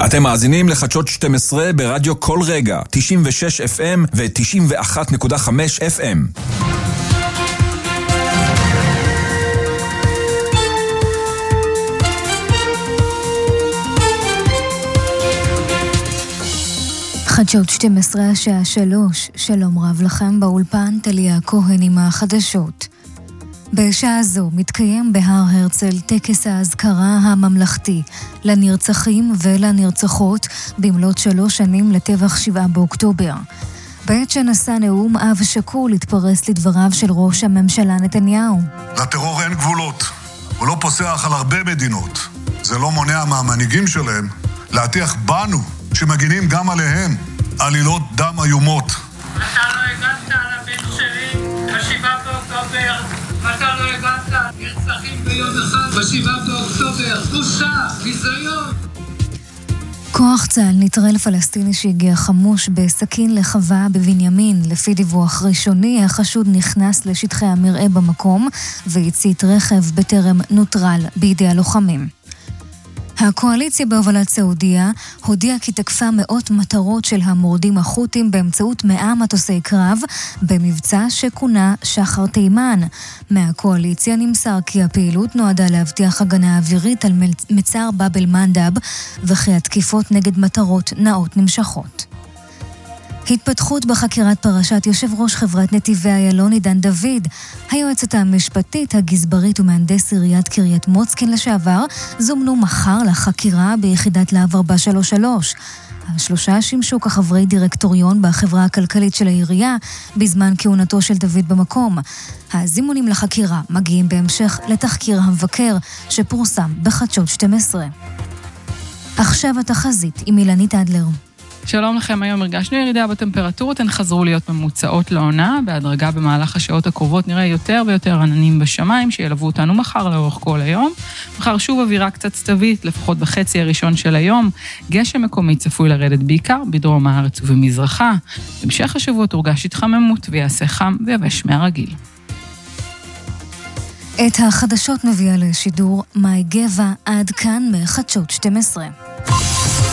אתם מאזינים לחדשות 12 ברדיו כל רגע, 96 FM ו-91.5 FM. חדשות 12 השעה 3, שלום רב לכם באולפן, תליה כהן עם החדשות. בשעה זו מתקיים בהר הרצל טקס ההזכרה הממלכתי לנרצחים ולנרצחות במלאת 3 שנים לטבח 7 באוקטובר. בעת שנשא נאום אב שכול התפרס לדבריו של ראש הממשלה נתניהו. לטרור אין גבולות, הוא לא פוסח על הרבה מדינות. זה לא מונע מהמנהיגים שלהם להטיח בנו שמגינים גם עליהם עלילות דם איומות. אתה לא הגנת על הבן שלי ב7 באוקטובר, אתה לא הגנת נרצחים ביום אחד ב7 באוקטובר, בושה, ביזיון. כוח צה"ל נטרל פלסטיני שהגיע חמוש בסכין לחווה בבנימין. לפי דיווח ראשוני, החשוד נכנס לשטחי המרעה במקום והצית רכב בטרם נוטרל בידי הלוחמים. הקואליציה בהובלת סעודיה הודיעה כי תקפה מאות מטרות של המורדים החות'ים באמצעות 100 מטוסי קרב במבצע שכונה שחר תימן. מהקואליציה נמסר כי הפעילות נועדה להבטיח הגנה אווירית על מצר באב אל-מנדב וכי התקיפות נגד מטרות נאות נמשכות. התפתחות בחקירת פרשת יושב ראש חברת נתיבי איילון עידן דוד. היועצת המשפטית, הגזברית ומהנדס עיריית קריית מוצקין לשעבר זומנו מחר לחקירה ביחידת להב 433. השלושה שימשו כחברי דירקטוריון בחברה הכלכלית של העירייה בזמן כהונתו של דוד במקום. הזימונים לחקירה מגיעים בהמשך לתחקיר המבקר שפורסם בחדשות 12. עכשיו התחזית עם אילנית אדלר. שלום לכם, היום הרגשנו ירידה בטמפרטורות, הן חזרו להיות ממוצעות לעונה, בהדרגה במהלך השעות הקרובות נראה יותר ויותר עננים בשמיים שילוו אותנו מחר לאורך כל היום. מחר שוב אווירה קצת סתווית, לפחות בחצי הראשון של היום, גשם מקומי צפוי לרדת בעיקר בדרום הארץ ובמזרחה. בהמשך השבוע תורגש התחממות ויעשה חם ויבש מהרגיל. את החדשות מביאה לשידור מאי גבע, עד כאן מחדשות 12.